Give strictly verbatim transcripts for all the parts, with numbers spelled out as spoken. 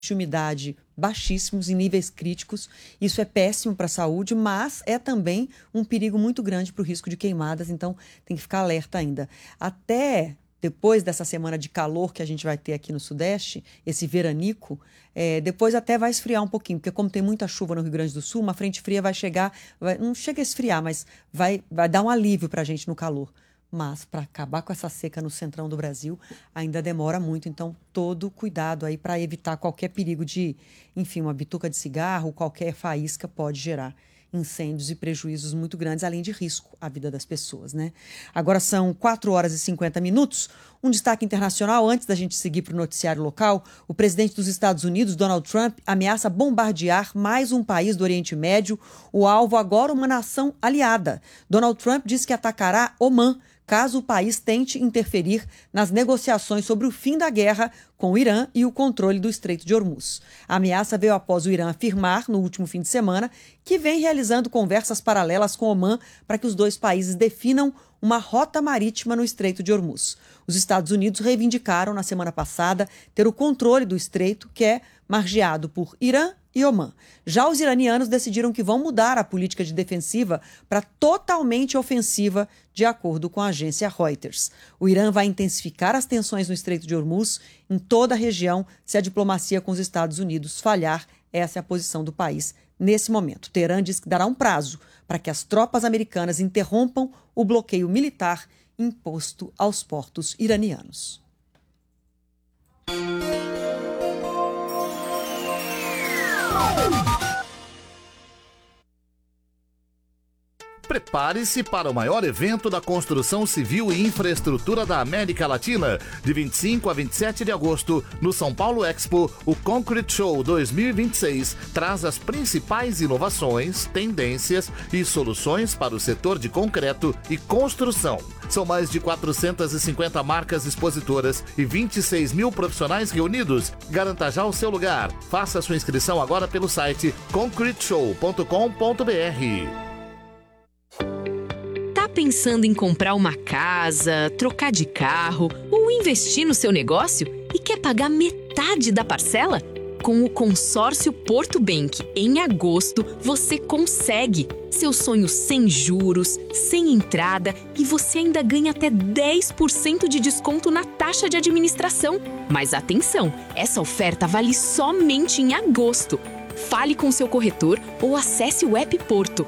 de umidade baixíssimos, em níveis críticos. Isso é péssimo para a saúde, mas é também um perigo muito grande para o risco de queimadas, então tem que ficar alerta ainda. Até depois dessa semana de calor que a gente vai ter aqui no Sudeste, esse veranico, é, depois até vai esfriar um pouquinho, porque como tem muita chuva no Rio Grande do Sul, uma frente fria vai chegar, vai, não chega a esfriar, mas vai, vai dar um alívio para a gente no calor. Mas para acabar com essa seca no centrão do Brasil ainda demora muito, então todo cuidado aí para evitar qualquer perigo de, enfim, uma bituca de cigarro, qualquer faísca pode gerar incêndios e prejuízos muito grandes, além de risco à vida das pessoas, né? Agora são quatro horas e cinquenta minutos. Um destaque internacional, antes da gente seguir para o noticiário local, o presidente dos Estados Unidos, Donald Trump, ameaça bombardear mais um país do Oriente Médio, o alvo agora uma nação aliada. Donald Trump diz que atacará Omã, caso o país tente interferir nas negociações sobre o fim da guerra com o Irã e o controle do Estreito de Hormuz. A ameaça veio após o Irã afirmar, no último fim de semana, que vem realizando conversas paralelas com Omã para que os dois países definam uma rota marítima no Estreito de Hormuz. Os Estados Unidos reivindicaram, na semana passada, ter o controle do estreito, que é margeado por Irã e Omã. Já os iranianos decidiram que vão mudar a política de defensiva para totalmente ofensiva, de acordo com a agência Reuters. O Irã vai intensificar as tensões no Estreito de Hormuz em toda a região se a diplomacia com os Estados Unidos falhar. Essa é a posição do país nesse momento. Teherã diz que dará um prazo para que as tropas americanas interrompam o bloqueio militar imposto aos portos iranianos. Prepare-se para o maior evento da construção civil e infraestrutura da América Latina. De vinte e cinco a vinte e sete de agosto, no São Paulo Expo, o Concrete Show dois mil e vinte e seis traz as principais inovações, tendências e soluções para o setor de concreto e construção. São mais de quatrocentas e cinquenta marcas expositoras e vinte e seis mil profissionais reunidos. Garanta já o seu lugar. Faça sua inscrição agora pelo site concrete show ponto com ponto b r. Tá pensando em comprar uma casa, trocar de carro ou investir no seu negócio e quer pagar metade da parcela? Com o consórcio Porto Bank, em agosto, você consegue. Seu sonho sem juros, sem entrada e você ainda ganha até dez por cento de desconto na taxa de administração. Mas atenção, essa oferta vale somente em agosto. Fale com seu corretor ou acesse o app Porto.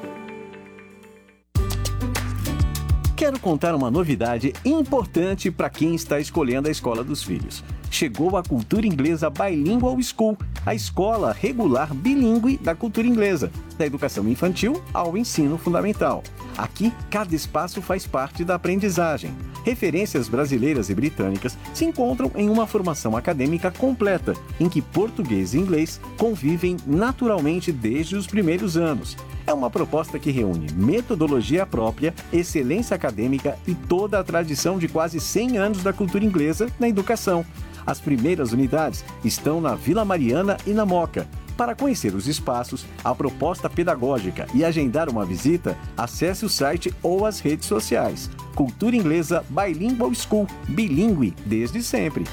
Quero contar uma novidade importante para quem está escolhendo a escola dos filhos. Chegou a Cultura Inglesa Bilingual School, a escola regular bilíngue da cultura inglesa, da educação infantil ao ensino fundamental. Aqui, cada espaço faz parte da aprendizagem. Referências brasileiras e britânicas se encontram em uma formação acadêmica completa, em que português e inglês convivem naturalmente desde os primeiros anos. É uma proposta que reúne metodologia própria, excelência acadêmica e toda a tradição de quase cem anos da cultura inglesa na educação. As primeiras unidades estão na Vila Mariana e na Moca. Para conhecer os espaços, a proposta pedagógica e agendar uma visita, acesse o site ou as redes sociais. Cultura Inglesa Bilingual School, bilíngue desde sempre.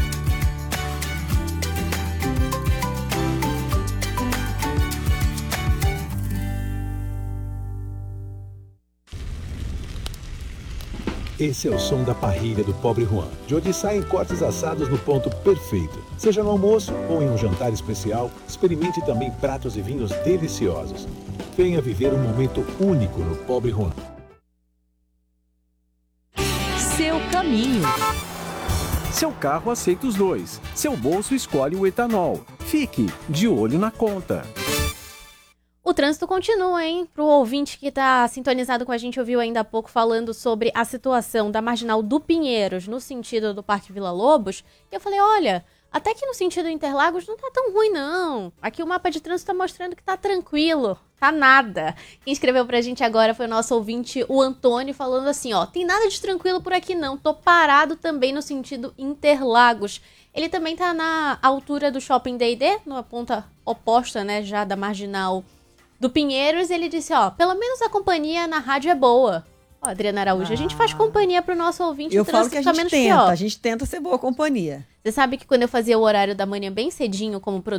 Esse é o som da parrilha do Pobre Juan, de onde saem cortes assados no ponto perfeito. Seja no almoço ou em um jantar especial, experimente também pratos e vinhos deliciosos. Venha viver um momento único no Pobre Juan. Seu caminho. Seu carro aceita os dois. Seu bolso escolhe o etanol. Fique de olho na conta. O trânsito continua, hein? Para o ouvinte que está sintonizado com a gente, ouviu ainda há pouco falando sobre a situação da Marginal do Pinheiros no sentido do Parque Vila Lobos. E eu falei, olha, até que no sentido Interlagos não tá tão ruim, não. Aqui o mapa de trânsito tá mostrando que tá tranquilo. Tá nada. Quem escreveu pra gente agora foi o nosso ouvinte, o Antônio, falando assim, ó, tem nada de tranquilo por aqui não, tô parado também no sentido Interlagos. Ele também tá na altura do Shopping D e D, numa ponta oposta, né, já da Marginal do Pinheiros. Ele disse, ó, pelo menos a companhia na rádio é boa. Ó, Adriana Araújo, Ah. a gente faz companhia pro nosso ouvinte. Eu o falo trânsito que a fica gente menos tenta, pior. a gente tenta ser boa companhia. Você sabe que quando eu fazia o horário da manhã bem cedinho como